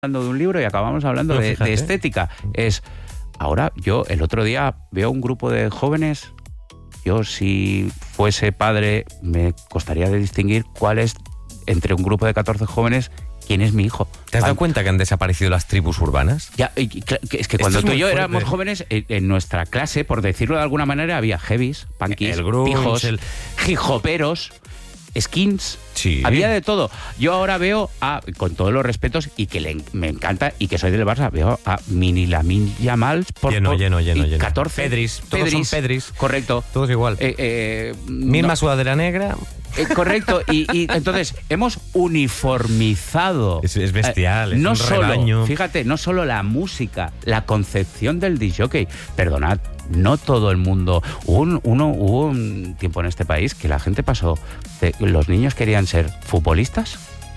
hablando de un libro y acabamos hablando de estética. Ahora yo el otro día veo un grupo de jóvenes. Yo, si fuese padre, me costaría de distinguir cuál es, entre un grupo de 14 jóvenes, quién es mi hijo. ¿Te has dado cuenta que han desaparecido las tribus urbanas? Ya, es que cuando tú y yo éramos jóvenes, en nuestra clase, por decirlo de alguna manera, había heavies, punkies, pijos, hip-hoperos, skins, sí. Había de todo. Yo ahora veo con todos los respetos, y que me encanta, y que soy del Barça, veo a Mini Lamine Yamal lleno. 14. Pedris, todos son Pedris. Correcto. Todos igual. Misma sudadera negra. Correcto, y entonces hemos uniformizado. Es bestial, es no un solo, rebaño. Fíjate, no solo la música, la concepción del disc-jockey. Perdonad, no todo el mundo. Hubo un tiempo en este país que la gente pasó los niños querían ser futbolistas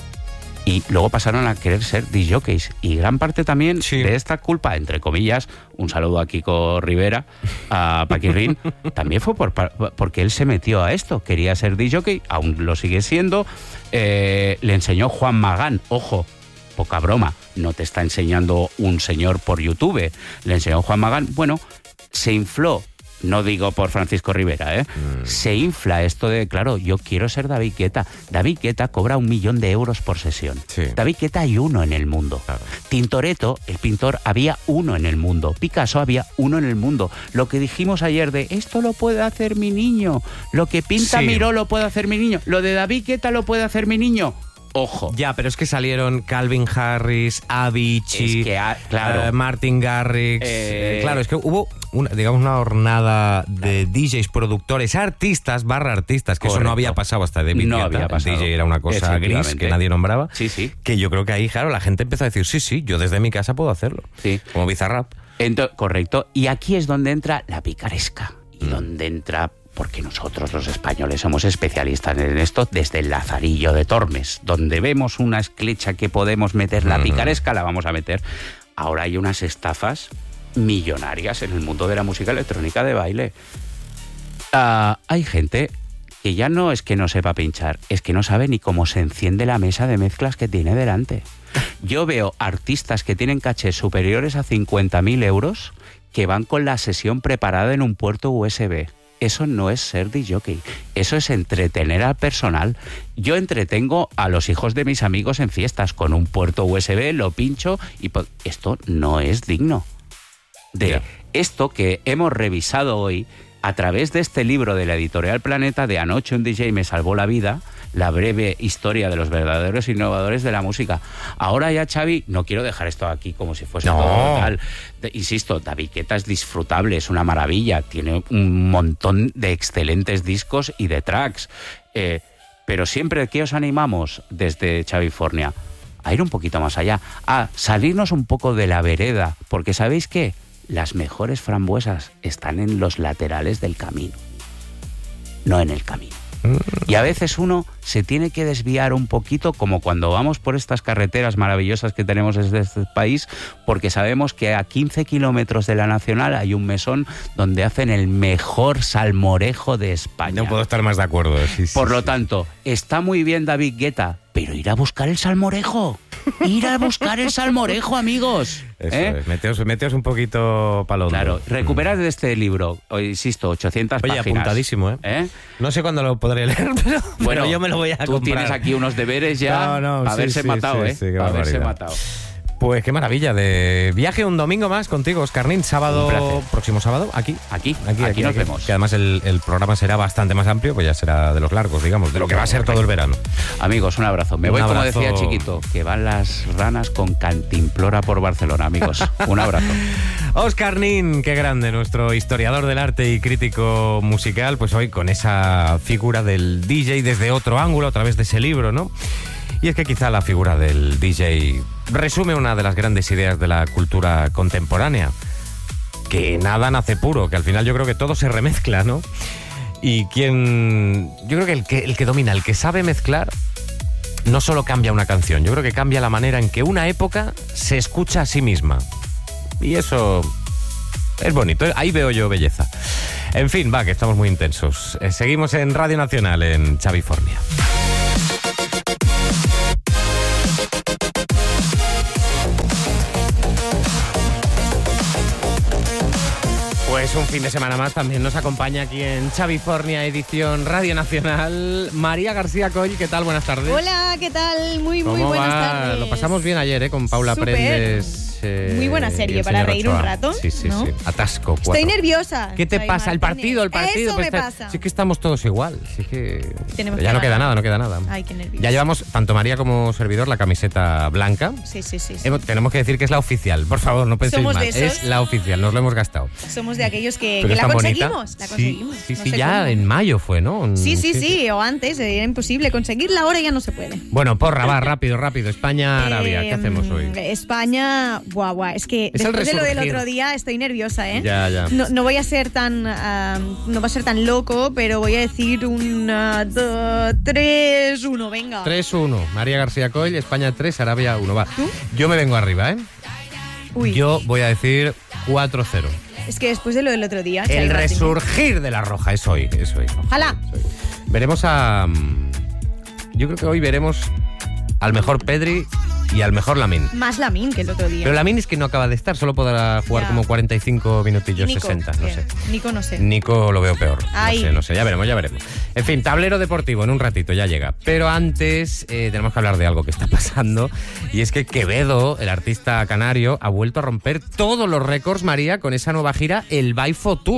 y luego pasaron a querer ser disc-jockeys. Y gran parte también de esta culpa, entre comillas, un saludo a Kiko Rivera, a Paquirrín, también fue porque él se metió a esto. Quería ser disc-jockey, aún lo sigue siendo. Le enseñó Juan Magán, ojo, poca broma, no te está enseñando un señor por YouTube. Le enseñó Juan Magán, bueno, se infló. No digo por Francisco Rivera, Se infla esto de, claro, yo quiero ser David Guetta. David Guetta cobra 1 millón de euros por sesión. Sí. David Guetta hay uno en el mundo. Claro. Tintoretto, el pintor, había uno en el mundo. Picasso había uno en el mundo. Lo que dijimos ayer de, esto lo puede hacer mi niño. Lo que pinta Miró lo puede hacer mi niño. Lo de David Guetta lo puede hacer mi niño. Ojo. Ya, pero es que salieron Calvin Harris, Avicii, claro. Martin Garrix. Claro, es que hubo una hornada de DJs, productores, artistas, que correcto. Eso no había pasado hasta David Guetta. Había pasado. El DJ era una cosa gris que nadie nombraba. Sí. Que yo creo que ahí, claro, la gente empezó a decir, sí, yo desde mi casa puedo hacerlo. Sí. Como Bizarrap. Correcto. Y aquí es donde entra la picaresca. Y donde entra... Porque nosotros los españoles somos especialistas en esto, desde el Lazarillo de Tormes, donde vemos una esclecha que podemos meter la picaresca, la vamos a meter. Ahora hay unas estafas millonarias en el mundo de la música electrónica de baile. Hay gente que ya no es que no sepa pinchar, es que no sabe ni cómo se enciende la mesa de mezclas que tiene delante. Yo veo artistas que tienen cachés superiores a 50.000 euros que van con la sesión preparada en un puerto USB. Eso no es ser disc-jockey, eso es entretener al personal. Yo entretengo a los hijos de mis amigos en fiestas con un puerto USB, lo pincho y esto no es digno de esto que hemos revisado hoy a través de este libro de la editorial Planeta de Anoche un DJ me salvó la vida, la breve historia de los verdaderos innovadores de la música. Ahora ya, Xavi, no quiero dejar esto aquí como si fuese todo tal. Insisto, David Guetta es disfrutable, es una maravilla, tiene un montón de excelentes discos y de tracks. Pero siempre que os animamos desde Xavifornia a ir un poquito más allá, a salirnos un poco de la vereda, porque ¿sabéis qué? Las mejores frambuesas están en los laterales del camino, no en el camino. Y a veces uno se tiene que desviar un poquito, como cuando vamos por estas carreteras maravillosas que tenemos desde este país, porque sabemos que a 15 kilómetros de la Nacional hay un mesón donde hacen el mejor salmorejo de España. No puedo estar más de acuerdo. Por lo tanto, está muy bien David Guetta, pero ir a buscar el salmorejo. Ir a buscar el salmorejo, amigos. Eso es. Meteos un poquito palo hondo. Claro, recuperad de este libro, insisto, 800 páginas. Oye, apuntadísimo, No sé cuándo lo podré leer, pero yo me lo voy a comprar. Tú tienes aquí unos deberes ya. Haberse matado. Haberse matado. Pues qué maravilla de viaje un domingo más contigo, Oscarnín. Próximo sábado, aquí nos vemos. Que además el programa será bastante más amplio, pues ya será de los largos, digamos, de lo que va a ser todo el verano. Amigos, un abrazo. Me voy, como decía Chiquito, que van las ranas con cantimplora por Barcelona, amigos. Un abrazo. Oscarnín, qué grande, nuestro historiador del arte y crítico musical, pues hoy con esa figura del DJ desde otro ángulo, a través de ese libro, ¿no? Y es que quizá la figura del DJ resume una de las grandes ideas de la cultura contemporánea, que nada nace puro, que al final yo creo que todo se remezcla, ¿no? Y yo creo que el que domina, el que sabe mezclar, no solo cambia una canción, yo creo que cambia la manera en que una época se escucha a sí misma. Y eso es bonito, ahí veo yo belleza. En fin, que estamos muy intensos. Seguimos en Radio Nacional, en Xavifornia. Pues un fin de semana más también nos acompaña aquí en Xavifornia, edición Radio Nacional, María García Coll. ¿Qué tal? Buenas tardes. Hola, ¿qué tal? Muy ¿Cómo buenas va? tardes. Lo pasamos bien ayer, con Paula Súper. Prendes. Muy buena serie y el para señor reír Ochoa. un rato, Sí. ¿no? Atasco. Estoy nerviosa. ¿Qué te Xavi pasa? El Martínez. partido. Eso pues me pasa. Sí que estamos todos igual. Sí que Tenemos ya que no queda ganar. nada. Ay, qué nervioso. Ya llevamos, tanto María como servidor, la camiseta blanca. Sí. Tenemos que decir que es la oficial. Por favor, no penséis Somos mal. de esos. Es la oficial, nos lo hemos gastado. Somos de aquellos que Pero es la tan conseguimos. bonita. La conseguimos. Sí, No sé ya cómo. en mayo fue, ¿no? Sí, o antes. Era imposible conseguirla, ahora ya no se puede. Bueno, porra, va, rápido. España-Arabia, ¿qué hacemos hoy? España, guau. Es que Es el después de lo del resurgir. otro día estoy nerviosa, ¿eh? Ya. No voy a ser tan no va a ser tan loco, pero voy a decir 1, 2, 3, 1, venga. 3-1. María García Coll, España 3, Arabia 1. Va. ¿Tú? Yo me vengo arriba, ¿eh? Uy, Yo voy a decir 4-0. es que después de lo del otro día, El Xavi Martínez. resurgir de la Roja es hoy. Ojalá. Veremos a... Yo creo que hoy veremos al mejor Pedri y al mejor Lamine. Más Lamine que el otro día. Pero Lamine es que no acaba de estar, solo podrá jugar Ya. como 45 minutillos, Nico, 60, no ¿qué? sé. Nico no sé. Nico lo veo peor. Ay. No sé, ya veremos. En fin, tablero deportivo, en un ratito ya llega. Pero antes tenemos que hablar de algo que está pasando, y es que Quevedo, el artista canario, ha vuelto a romper todos los récords, María, con esa nueva gira, el Baifo Tour.